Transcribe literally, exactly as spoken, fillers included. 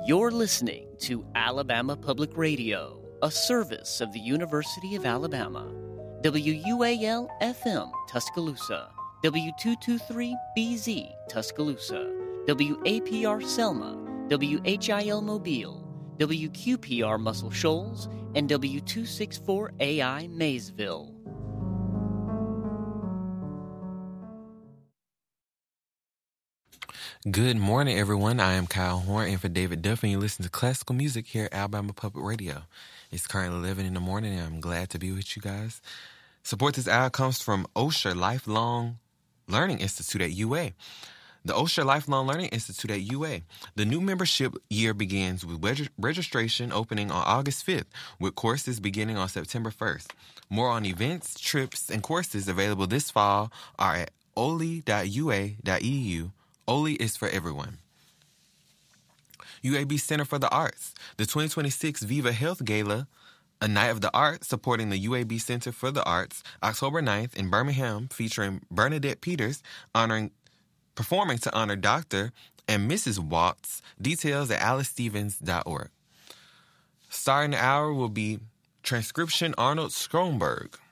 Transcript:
You're listening to Alabama Public Radio, a service of the University of Alabama. W U A L F M, Tuscaloosa. W two twenty-three B Z, Tuscaloosa. W A P R Selma. W H I L Mobile. W Q P R Muscle Shoals. And W two sixty-four A I Maysville. Good morning, everyone. I am Kyle Horn, and for David Duff, and you listen to classical music here at Alabama Public Radio. It's currently eleven in the morning, and I'm glad to be with you guys. Support this hour comes from Osher Lifelong Learning Institute at U A. The Osher Lifelong Learning Institute at U A. The new membership year begins with reg- registration opening on August fifth, with courses beginning on September first. More on events, trips, and courses available this fall are at oli dot u a dot e u. O L I is for everyone. U A B Center for the Arts. The twenty twenty-six Viva Health Gala, a night of the arts supporting the U A B Center for the Arts, October ninth in Birmingham, featuring Bernadette Peters, honoring, performing to honor Doctor and Missus Watts. Details at alice stevens dot org. Starting the hour will be Transcription Arnold Skronberg.